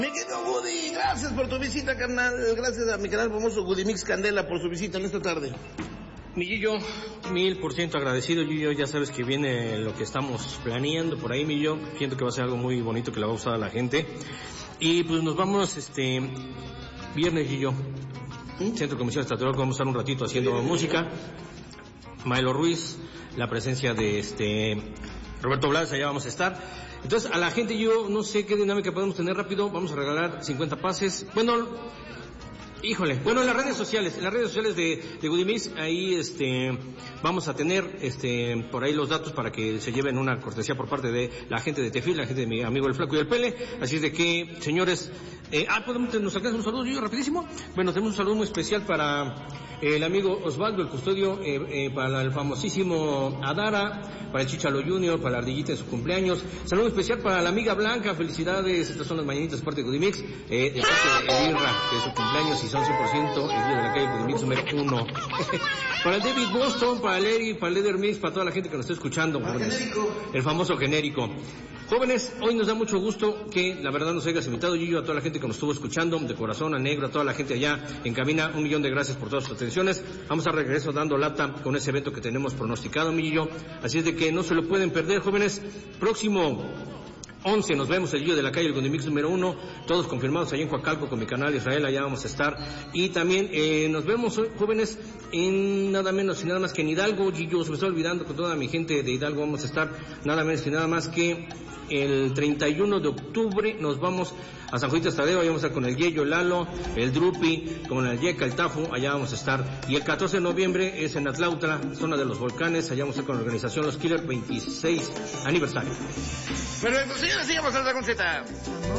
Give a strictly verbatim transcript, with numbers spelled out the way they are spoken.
Mi querido Woody, gracias por tu visita, carnal. Gracias a mi canal famoso Woody Mix Candela por su visita en esta tarde. Mi Gillo, mil por ciento agradecido, Gillo. Ya sabes que viene lo que estamos planeando por ahí, mi Gillo. Siento que va a ser algo muy bonito que le va a gustar a la gente. Y pues nos vamos, este, viernes, Gillo. Centro Comercial Estatal, vamos a estar un ratito haciendo sí, música. Maelo Ruiz, la presencia de este Roberto Blas, allá vamos a estar. Entonces, a la gente, yo no sé qué dinámica podemos tener rápido. Vamos a regalar cincuenta pases. Bueno, híjole, bueno, en las redes sociales, en las redes sociales de, de Woody Mix, ahí este, vamos a tener este, por ahí los datos para que se lleven una cortesía por parte de la gente de Tefil, la gente de mi amigo el Flaco y el Pele. Así es de que, señores, eh, ah, ¿podemos, nos alcanza un saludo, yo, rapidísimo? Bueno, tenemos un saludo muy especial para el amigo Osvaldo, el custodio, eh, eh, para el famosísimo Adara, para el Chichalo Junior, para la Ardillita en su cumpleaños. Saludo especial para la amiga Blanca, felicidades, estas son las mañanitas de parte de Woody Mix, eh, de parte de Elirra, que es su cumpleaños y son cien por ciento el día de la calle Woody Mix número uno. Para el David Boston, para el Eri, para el Leder Mix, para toda la gente que nos está escuchando, jóvenes. El famoso genérico. Jóvenes, hoy nos da mucho gusto que la verdad nos hayas invitado, Gillo, a toda la gente que nos estuvo escuchando, de corazón, a Negro, a toda la gente allá en cabina, un millón de gracias por todas sus atenciones. Vamos a regreso dando lata con ese evento que tenemos pronosticado, mi Gillo, así es de que no se lo pueden perder, jóvenes. Próximo once nos vemos el día de la calle el Woody Mix número uno, todos confirmados allá en Coacalco con mi canal Israel, allá vamos a estar. Y también eh, nos vemos hoy, jóvenes, en nada menos y nada más que en Hidalgo, Gillo, se me está olvidando, con toda mi gente de Hidalgo vamos a estar nada menos y nada más que el treinta y uno de octubre nos vamos a San Juanito Tadeo, allá vamos a estar con el Yeyo, Lalo, el Drupi, con el Yeca, el Tafu, allá vamos a estar. Y el catorce de noviembre es en Atlautla, zona de los volcanes, allá vamos a estar con la organización Los Killers, veintiséis aniversario. Perfecto, señores, sigamos a la conceta.